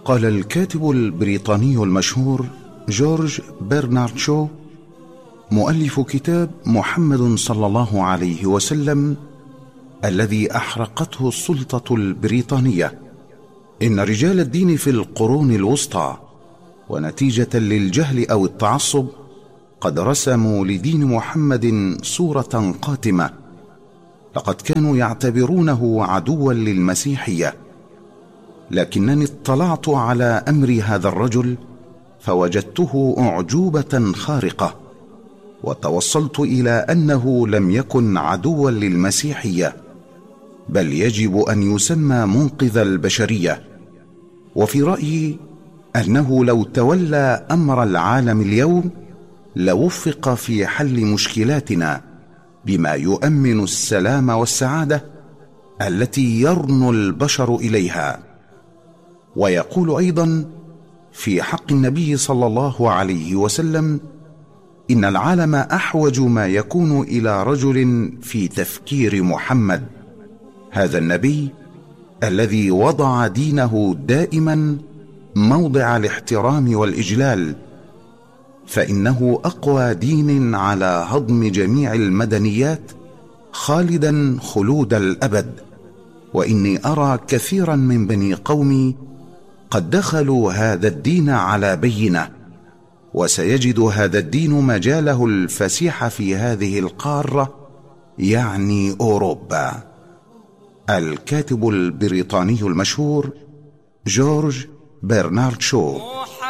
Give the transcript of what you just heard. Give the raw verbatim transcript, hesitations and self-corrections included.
قال الكاتب البريطاني المشهور جورج برنارد شو، مؤلف كتاب محمد صلى الله عليه وسلم الذي أحرقته السلطة البريطانية، إن رجال الدين في القرون الوسطى ونتيجة للجهل أو التعصب قد رسموا لدين محمد صورة قاتمة، لقد كانوا يعتبرونه عدوا للمسيحية. لكنني اطلعت على أمر هذا الرجل فوجدته أعجوبة خارقة، وتوصلت إلى أنه لم يكن عدوا للمسيحية، بل يجب أن يسمى منقذ البشرية. وفي رأيي أنه لو تولى أمر العالم اليوم لوفق في حل مشكلاتنا بما يؤمن السلام والسعادة التي يرنو البشر إليها. ويقول أيضا في حق النبي صلى الله عليه وسلم: إن العالم أحوج ما يكون إلى رجل في تفكير محمد، هذا النبي الذي وضع دينه دائما موضع الاحترام والإجلال، فإنه أقوى دين على هضم جميع المدنيات خالدا خلود الأبد. وإني أرى كثيرا من بني قومي قد دخلوا هذا الدين على بينة، وسيجد هذا الدين مجاله الفسيح في هذه القارة، يعني أوروبا. الكاتب البريطاني المشهور جورج برنارد شو.